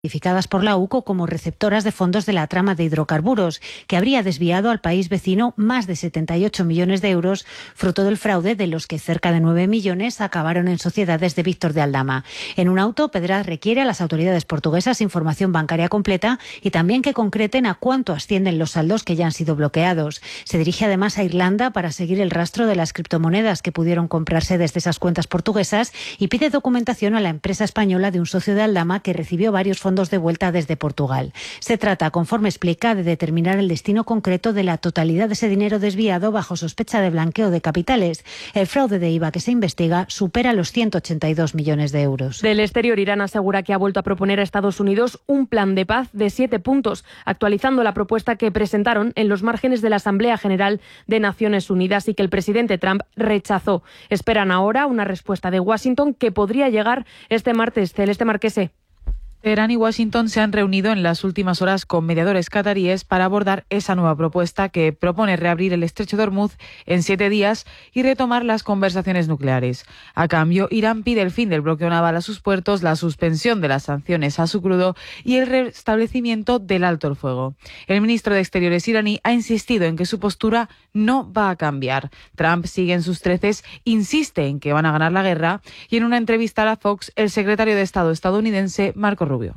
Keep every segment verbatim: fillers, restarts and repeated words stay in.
identificadas por la U C O como receptoras de fondos de la trama de hidrocarburos, que habría desviado al país vecino más de setenta y ocho millones de euros, fruto del fraude de los que cerca de nueve millones acabaron en sociedades de Víctor de Aldama. En un auto, Pedraz requiere a las autoridades portuguesas información bancaria completa y también que concreten a cuánto ascienden los saldos que ya han sido bloqueados. Se dirige además a Irlanda para seguir el rastro de las criptomonedas que pudieron comprarse desde esas cuentas portuguesas y pide documentación a la empresa española de un socio de Aldama que recibió varios fondos de vuelta desde Portugal. Se trata, conforme explica, de determinar el destino concreto de la totalidad de ese dinero desviado bajo sospecha de blanqueo de capitales. El fraude de I V A que se investiga supera los ciento ochenta y dos millones de euros. Del exterior, Irán asegura que ha vuelto a proponer a Estados Unidos un plan de paz de siete puntos, actualizando la propuesta que presentaron en los márgenes de la Asamblea General de Naciones Unidas y que el presidente Trump rechazó. Esperan ahora una respuesta de Washington que podría llegar este martes. Celeste Marquese. Teherán y Washington se han reunido en las últimas horas con mediadores cataríes para abordar esa nueva propuesta que propone reabrir el estrecho de Hormuz en siete días y retomar las conversaciones nucleares. A cambio, Irán pide el fin del bloqueo naval a sus puertos, la suspensión de las sanciones a su crudo y el restablecimiento del alto el fuego. El ministro de Exteriores iraní ha insistido en que su postura no va a cambiar. Trump sigue en sus treces, insiste en que van a ganar la guerra y en una entrevista a la Fox, el secretario de Estado estadounidense, Marco Rubio.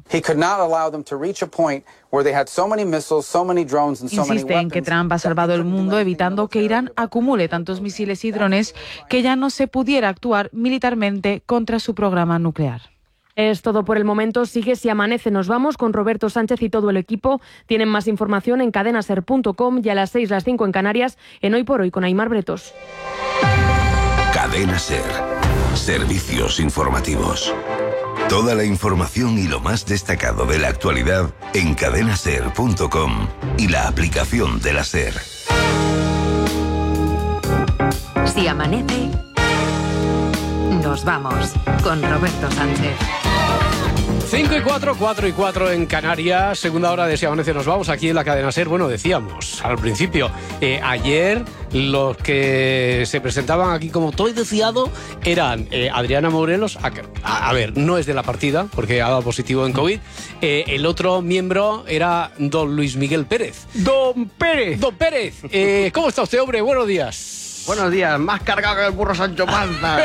Insiste en que Trump ha salvado el mundo evitando que Irán acumule tantos misiles y drones que ya no se pudiera actuar militarmente contra su programa nuclear. Es todo por el momento. Sigue Si Amanece. Nos vamos con Roberto Sánchez y todo el equipo. Tienen más información en cadena ser punto com y a las seis, las cinco en Canarias, en Hoy por Hoy con Aimar Bretos. Cadena Ser. Servicios informativos. Toda la información y lo más destacado de la actualidad en cadena ser punto com y la aplicación de la SER. Si amanece, nos vamos con Roberto Sánchez. cinco y cuatro, cuatro y cuatro en Canarias, segunda hora de Si Amanece nos vamos aquí en la cadena SER. Bueno, decíamos al principio, eh, ayer los que se presentaban aquí como todo deseado eran eh, Adriana Morelos, a, a, a ver, no es de la partida porque ha dado positivo en COVID, eh, el otro miembro era don Luis Miguel Pérez. ¡Don Pérez! ¡Don Pérez! Eh, ¿Cómo está usted, hombre? Buenos días. Buenos días, más cargado que el burro Sancho Panza.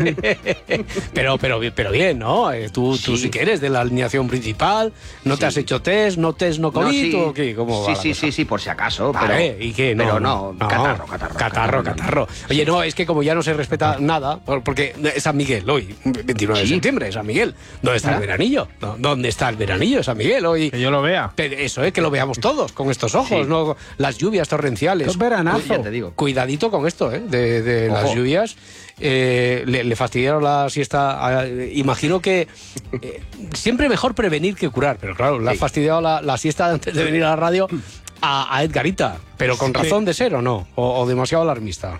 pero, pero, pero bien, ¿no? Tú sí. tú sí que eres de la alineación principal, no sí. te has hecho test, no test, no COVID, no, sí. ¿o qué? ¿Cómo sí, va la sí, cosa? sí, sí, por si acaso. Vale, pero, ¿y qué? No, pero no, no, catarro, catarro. Catarro, catarro. Oye, no, es que como ya no se respeta nada, porque es San Miguel hoy, veintinueve de septiembre, es San Miguel. ¿Dónde está ¿Ah? el veranillo? ¿Dónde está el veranillo, San Miguel? Hoy, que yo lo vea. Eso es, que lo veamos todos con estos ojos, sí. no las lluvias torrenciales. Es veranazo. Ya te digo. Cuidadito con esto, ¿eh? De, de las lluvias. Eh, le, le fastidiaron la siesta. Eh, imagino que eh, siempre mejor prevenir que curar, pero claro, le ha fastidiado la, la siesta antes de venir a la radio a, a Edgarita, pero con razón sí. de ser o no, o, o demasiado alarmista.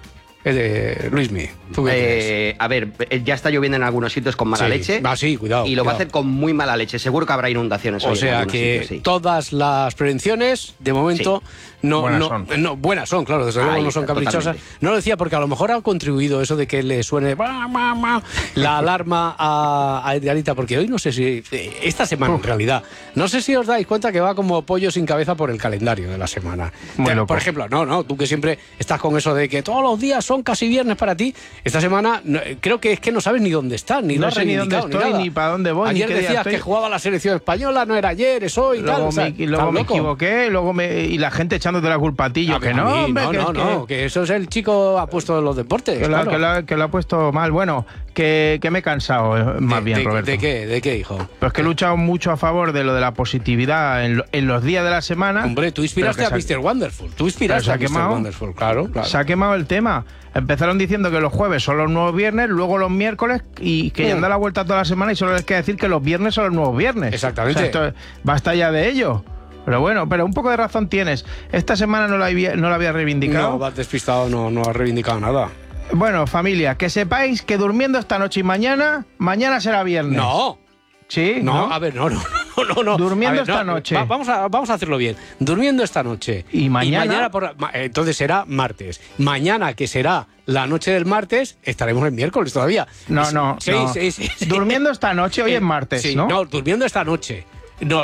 Eh, Luismi, ¿tú qué eh, a ver, ya está lloviendo en algunos sitios con mala sí. leche. Ah, sí, cuidado. Y lo cuidado. va a hacer con muy mala leche. Seguro que habrá inundaciones. O hoy sea en que sitios, sí. todas las prevenciones, de momento, sí. no, buenas no, son. no buenas son, claro, desde luego no son caprichosas. Totalmente. No lo decía porque a lo mejor ha contribuido eso de que le suene bah, bah, bah, la alarma a, a Edgarita, porque hoy no sé si, esta semana en realidad, no sé si os dais cuenta que va como pollo sin cabeza por el calendario de la semana. Te, por ejemplo, no, no, tú que siempre estás con eso de que todos los días son casi viernes para ti, esta semana no, creo que es que no sabes ni dónde estás, ni no lo has sé ni dónde estoy, ni, nada. ni para dónde voy. Ayer ni qué decías día que jugaba la selección española, no era ayer, es hoy, luego tal. O sea, me, y luego me equivoqué, luego me, y la gente echándote la culpa a ti, yo, a que mí, no, hombre, no, que, no, que, no, que eso es el chico apuesto en los deportes. Que, claro. la, que, la, que lo ha puesto mal. Bueno, que, que me he cansado, más de, bien, de, Roberto. ¿De qué, de qué, hijo? Pues que he luchado mucho a favor de lo de la positividad en, lo, en los días de la semana. Hombre, tú inspiraste a mister Wonderful, tú inspiraste a mister Wonderful, claro, claro. Se ha quemado el tema. Empezaron diciendo que los jueves son los nuevos viernes, luego los miércoles, y que mm. ya han dado la vuelta toda la semana y solo les queda decir que los viernes son los nuevos viernes. Exactamente. O sea, esto, basta ya de ello. Pero bueno, pero un poco de razón tienes. Esta semana no la había, no la había reivindicado. No, vas despistado, no, no has reivindicado nada. Bueno, familia, que sepáis que durmiendo esta noche y mañana, mañana será viernes. No. Sí, no, ¿no? a ver, no, no, no, no, no. Durmiendo ver, esta no, noche. Va, vamos, a, vamos a hacerlo bien. Durmiendo esta noche. Y mañana. Y mañana por, entonces será martes. Mañana, que será la noche del martes, estaremos el miércoles todavía. No, no. Sí, no. Sí, sí, sí. Durmiendo esta noche, hoy eh, es martes, sí, ¿no? No, durmiendo esta noche. No,